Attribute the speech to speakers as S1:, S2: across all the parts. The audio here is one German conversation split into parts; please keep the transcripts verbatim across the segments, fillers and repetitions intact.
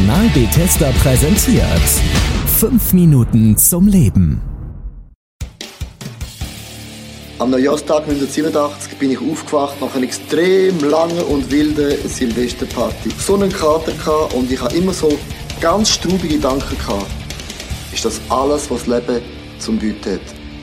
S1: Kanal Bethesda präsentiert fünf Minuten zum Leben.
S2: Am Neujahrstag neunzehnhundertsiebenundachtzig bin ich aufgewacht nach einer extrem langen und wilden Silvesterparty. So einen Kater gehabt und ich hatte immer so ganz straubige Gedanken gehabt. Ist das alles, was das Leben zum Bieten hat?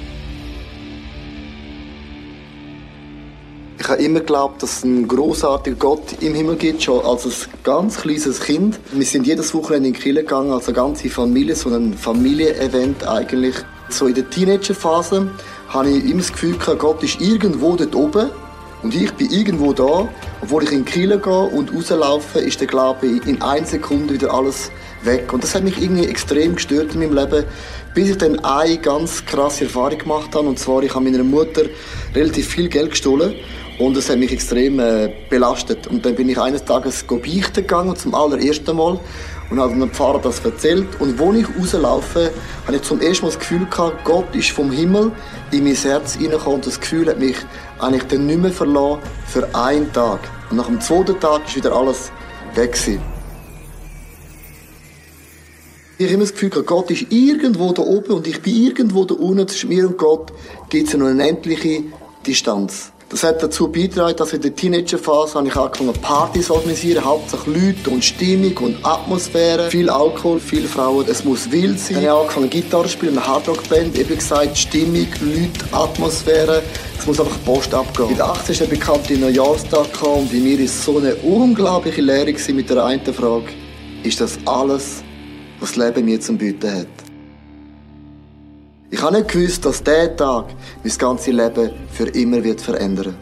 S2: Ich habe immer geglaubt, dass es einen grossartigen Gott im Himmel gibt, schon als ein ganz kleines Kind. Wir sind jedes Wochenende in die Kirche gegangen, als eine ganze Familie, so ein Familienevent eigentlich. So in der Teenagerphase habe ich immer das Gefühl gehabt, Gott ist irgendwo dort oben und ich bin irgendwo da. Obwohl ich in die Kirche gehe und rauslaufe, ist der Glaube in einer Sekunde wieder alles weg. Und das hat mich irgendwie extrem gestört in meinem Leben, bis ich dann eine ganz krasse Erfahrung gemacht habe. Und zwar, ich habe meiner Mutter relativ viel Geld gestohlen. Und das hat mich extrem äh, belastet. Und dann bin ich eines Tages beichten gegangen, zum allerersten Mal. Und habe dem Pfarrer das erzählt. Und als ich rauslaufe, habe ich zum ersten Mal das Gefühl gehabt, Gott ist vom Himmel in mein Herz hineingekommen. Und das Gefühl hat mich eigentlich dann nicht mehr verlassen für einen Tag. Und nach dem zweiten Tag war wieder alles weg gewesen. Ich habe immer das Gefühl gehabt, Gott ist irgendwo da oben und ich bin irgendwo da unten. Zwischen mir und Gott gibt es eine unendliche Distanz. Das hat dazu beigetragen, dass in der Teenagerphase habe ich angefangen Partys zu organisieren, hauptsächlich Leute und Stimmung und Atmosphäre, viel Alkohol, viele Frauen, es muss wild sein. Dann habe ich angefangen Gitarre zu spielen, eine Hardrock-Band, eben gesagt, Stimmung, Leute, Atmosphäre, es muss einfach Post abgehen. Mit achtzehn ist der bekannte Neujahrstag gekommen und bei mir war so eine unglaubliche Lehre mit der einen Frage, ist das alles, was das Leben mir zum Bieten hat? Ich habe nicht gewusst, dass dieser Tag mein ganzes Leben für immer wird verändern.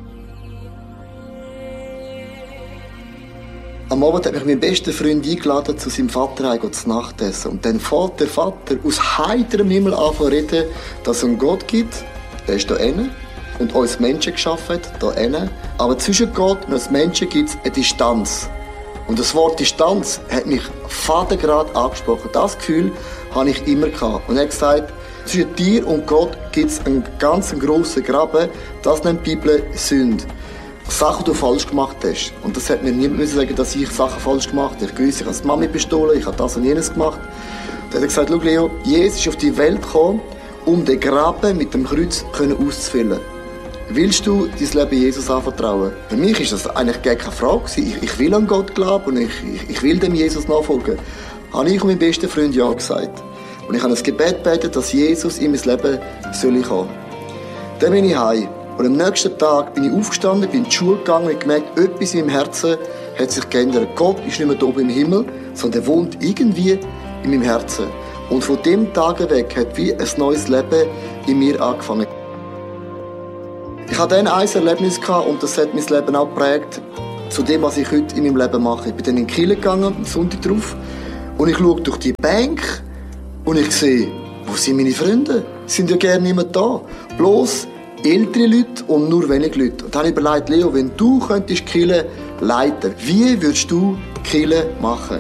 S2: Am Abend hat mich mein bester Freund eingeladen, zu seinem Vater heim zu Nacht essen. Und dann fängt der Vater aus heiterem Himmel an zu reden, dass es einen Gott gibt, der ist da hinten, und uns Menschen geschaffen hat, da hinten. Aber zwischen Gott und uns Menschen gibt es eine Distanz. Und das Wort Distanz hat mich fadengrad angesprochen. Das Gefühl habe ich immer gehabt. Und er hat gesagt, zwischen dir und Gott gibt es einen ganz grossen Graben. Das nennt die Bibel Sünde. Sachen, die du falsch gemacht hast. Und das hat mir niemand sagen, dass ich Sachen falsch gemacht habe. Ich wusste, ich habe die Mami bestohlen, ich habe das und jenes gemacht. Dann hat er gesagt, schau Leo, Jesus ist auf die Welt gekommen, um den Graben mit dem Kreuz auszufüllen. Willst du dein Leben Jesus anvertrauen? Für mich war das eigentlich gar keine Frage. Ich, ich will an Gott glauben und ich, ich, ich will dem Jesus nachfolgen. Habe ich und mein bester Freund ja gesagt. Und ich habe ein Gebet gebetet, dass Jesus in mein Leben soll kommen. Dann bin ich heim. Und am nächsten Tag bin ich aufgestanden, bin in die Schule gegangen und gemerkt, etwas in meinem Herzen hat sich geändert. Gott ist nicht mehr da oben im Himmel, sondern er wohnt irgendwie in meinem Herzen. Und von dem Tag weg hat wie ein neues Leben in mir angefangen. Ich hatte dann ein Erlebnis gehabt und das hat mein Leben auch geprägt, zu dem, was ich heute in meinem Leben mache. Ich bin dann in die Kirche gegangen, am Sonntag drauf, und ich schaue durch die Bank und ich sehe, wo sind meine Freunde? Sie sind ja gerne nicht mehr da. Bloß ältere Leute und nur wenige Leute. Und dann habe ich überlegt, Leo, wenn du könntest die Kirche leiten, wie würdest du die Kirche machen?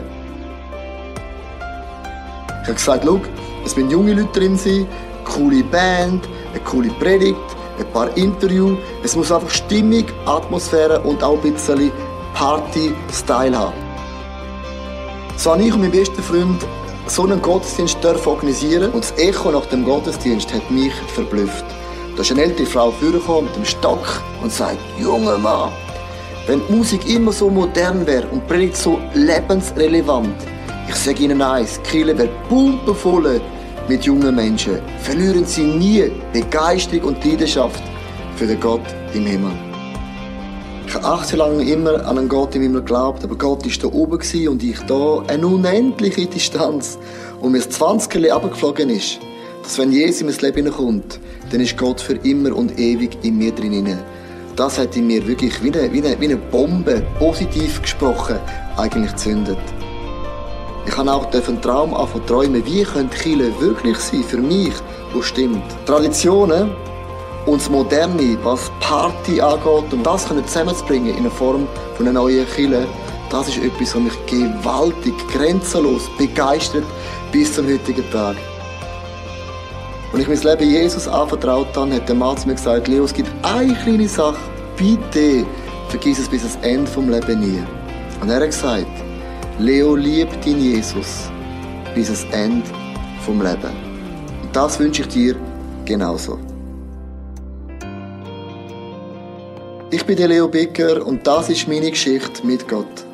S2: Ich habe gesagt, schau, es müssen junge Leute drin sein, eine coole Band, eine coole Predigt, ein paar Interviews. Es muss einfach Stimmung, Atmosphäre und auch ein bisschen Party-Style haben. So habe ich und mein bester Freund so einen Gottesdienst organisieren und das Echo nach dem Gottesdienst hat mich verblüfft. Da ist eine ältere Frau vorgekommen mit dem Stock und sagt, junger Mann, wenn die Musik immer so modern wäre und die Predigt so lebensrelevant, ich sage Ihnen eins, die Kirche wäre pumpenvoll mit jungen Menschen. Verlieren Sie nie Begeisterung und Leidenschaft für den Gott im Himmel. Ich habe achtzehn Jahre lang immer an einen Gott im Himmel geglaubt, aber Gott war da oben und ich da. Eine unendliche Distanz. Und mir das zwanziger runtergeflogen ist, dass wenn Jesus in mein Leben hineinkommt, dann ist Gott für immer und ewig in mir drin. Das hat in mir wirklich wie eine, wie eine, wie eine Bombe, positiv gesprochen, eigentlich gezündet. Ich habe auch einen Traum anfangen zu träumen, wie könnte Kirche wirklich sein, für mich, wo stimmt. Traditionen und das Moderne, was Party angeht, um das zusammenzubringen in der Form von einer neuen Kirche, das ist etwas, was mich gewaltig, grenzenlos begeistert bis zum heutigen Tag. Als ich mein Leben Jesus anvertraut habe, hat der Mann zu mir gesagt, Leo, es gibt eine kleine Sache, bitte vergiss es bis ans Ende des Lebens nie. Und er hat gesagt, Leo liebt deinen Jesus bis ans Ende vom Leben. Und das wünsche ich dir genauso. Ich bin der Leo Becker und das ist meine Geschichte mit Gott.